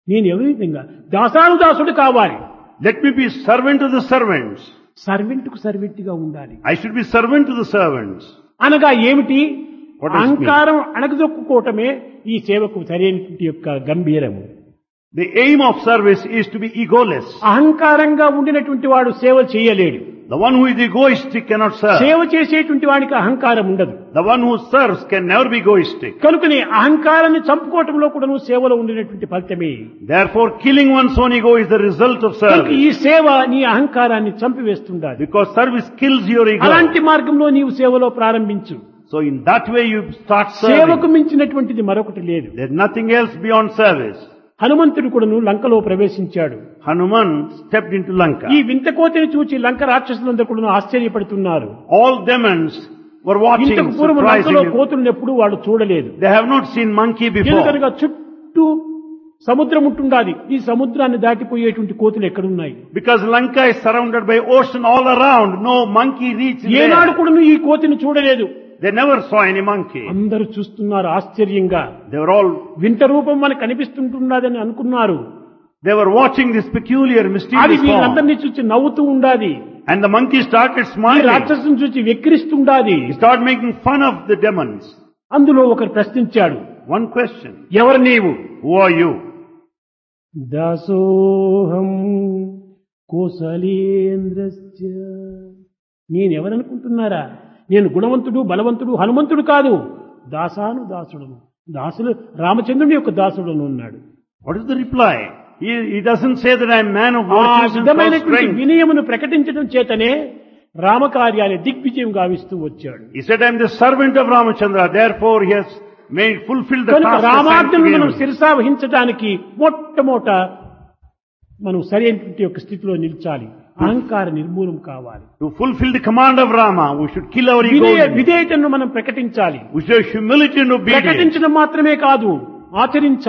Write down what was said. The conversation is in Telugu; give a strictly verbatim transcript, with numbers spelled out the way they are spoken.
నేను ఎవరి విధంగా దాసానుదాసుడు కావాలి. Let me be servant to the servants. సర్వెంట్కు సర్వెంట్గా ఉండాలి. I should be servant to the servants. అనగా ఏమిటి? What does it mean? అహంకారం అణగదొక్కుకోవటమే ఈ సేవకు సరైనటువంటి యొక్క గంభీరము. The aim of service is to be egoless. అహంకారంగా ఉండినటువంటి వాడు సేవ చేయలేడు. The one who is egoistic cannot serve. సేవ చేసేటువంటి వాడికి అహంకారం ఉండదు. The one who serves can never be egoistic. కనుకనే అహంకారాన్ని చంపుకోవటంలో కూడా నువ్వు సేవలో ఉండినటువంటి ఫలితమే. Therefore, killing one's own ego is the result of కనుక ఈ service. సేవ నీ అహంకారాన్ని చంపివేస్తుండాలి. Because service kills your ego. అలాంటి మార్గంలో నీవు సేవలో ప్రారంభించు. So in that way you start సేవకు serving. మించినటువంటిది మరొకటి లేదు. There's nothing else beyond service. హనుమంతుడు కూడాను లంకలో ప్రవేశించాడు. Hanuman stepped into Lanka. ఈ వింత కోతిని చూచి లంక రాక్షసులందరూ కూడా ఆశ్చర్యపడుతున్నారు. All demons were watching, ఇంతకు పూర్వం లంకలో surprisingly. కోతులను ఎప్పుడూ వాళ్ళు చూడలేదు. They have not seen monkey before. ఎందుకనగా చుట్టూ సముద్రం ఉంటుండాలి. ఈ సముద్రాన్ని దాటిపోయేటువంటి కోతులు ఎక్కడున్నాయి? Because Lanka is surrounded by ocean all around. No monkey reached ఏనాడు there. కూడా ఈ కోతిని చూడలేదు. They never saw any monkey. అందరూ చూస్తున్నారు ఆశ్చర్యంగా. They were all, వింత రూపం మనకు కనిపిస్తుంటున్నదని అనుకున్నారు. they were watching this peculiar అది mysterious form. వీళ్ళందరినీ చూసి నవ్వుతూ ఉండాది. And the monkey started ఈ smiling. రాక్షసుని చూసి వెక్కిరిస్తుండాది. He started making fun of the demons. అందులో ఒకరు ప్రశ్నించాడు, One question. ఎవరు నీవు? Who are you? దాసోహం కోసలేంద్రస్య. నేనెవరనుకుంటున్నారా? నేను గుణవంతుడు బలవంతుడు హనుమంతుడు కాదు. దాసాను దాసుడును. దాసులు రామచంద్రుని యొక్క దాసుడును ఉన్నాడు. What is the reply? He, he doesn't say that I am man of ఆ virtues and false విధమైనటువంటి strength. వినయమును ప్రకటించడం చేతనే రామకార్యాన్ని దిగ్విజయం గావిస్తూ వచ్చాడు. He said, I am the servant of Ramachandra. Therefore, he has made fulfilled the కనుక task assigned to రామాజ్ఞను మనం him. శిరసా వహించడానికి మొట్టమొదట మనం సరైనటువంటి యొక్క స్థితిలో నిలిచాలి. అహంకార నిర్మూలం కావాలి. To fulfill the command of Rama, we should kill our వినయ ego. విధేయతను మనం ప్రకటించాలి. We should have humility and obedience. ప్రకటించడం మాత్రమే కాదు, ఆచరించాలి.